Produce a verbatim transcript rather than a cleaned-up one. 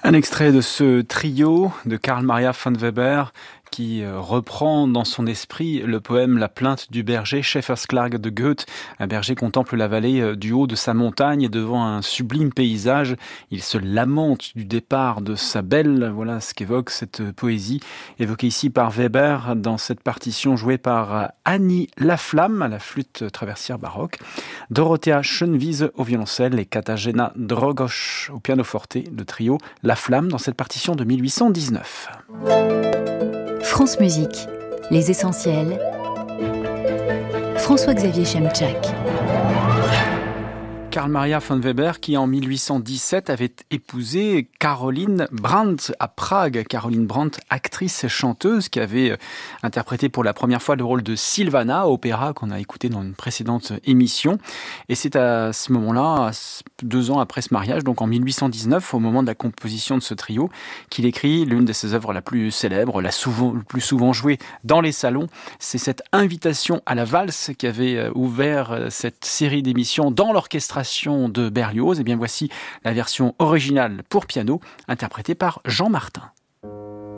Un extrait de ce trio de Carl Maria von Weber qui reprend dans son esprit le poème La plainte du berger, Schäfersklage de Goethe. Un berger contemple la vallée du haut de sa montagne et devant un sublime paysage, il se lamente du départ de sa belle. Voilà ce qu'évoque cette poésie, évoquée ici par Weber dans cette partition jouée par Annie Laflamme à la flûte traversière baroque, Dorothea Schönwiese au violoncelle et Katarzyna Drogosz au pianoforte, le trio Laflamme dans cette partition de mille huit cent dix-neuf. France Musique, les essentiels. François-Xavier Chemczak. Carl Maria von Weber qui en mille huit cent dix-sept avait épousé Caroline Brandt à Prague. Caroline Brandt, actrice et chanteuse qui avait interprété pour la première fois le rôle de Silvana, opéra qu'on a écouté dans une précédente émission. Et c'est à ce moment-là, deux ans après ce mariage, donc en mille huit cent dix-neuf, au moment de la composition de ce trio, qu'il écrit l'une de ses œuvres la plus célèbre, la souvent, le plus souvent jouée dans les salons. C'est cette invitation à la valse qui avait ouvert cette série d'émissions dans l'orchestration de Berlioz. Et bien voici la version originale pour piano interprétée par Jean Martin.